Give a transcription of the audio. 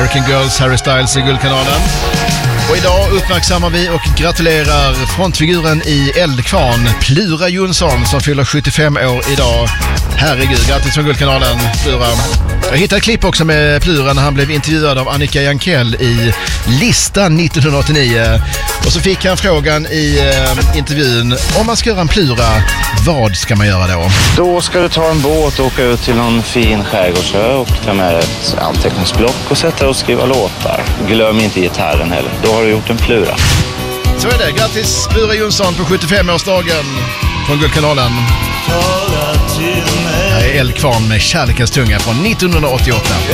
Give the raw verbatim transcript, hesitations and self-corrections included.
American Girls, Harry Styles i Guldkanalen. Och idag uppmärksammar vi och gratulerar frontfiguren i Eldkvarn, Plura Jonsson, som fyller sjuttiofem år idag. Herregud, grattis från Guldkanalen, Plura. Jag hittade ett klipp också med Plura när han blev intervjuad av Annika Jankell i Listan nittonhundraåttionio. Och så fick han frågan i eh, intervjun, om man ska göra en Plura, vad ska man göra då? Då ska du ta en båt och åka ut till någon fin skärgårdsö och ta med ett anteckningsblock och sätta dig och skriva låtar. Glöm inte gitarren heller, då har du gjort en Plura. Så är det, grattis Plura Jonsson på sjuttiofemårsdagen från Guldkanalen. Här är Eldkvarn med Kärlekens tunga från nittonhundraåttioåtta.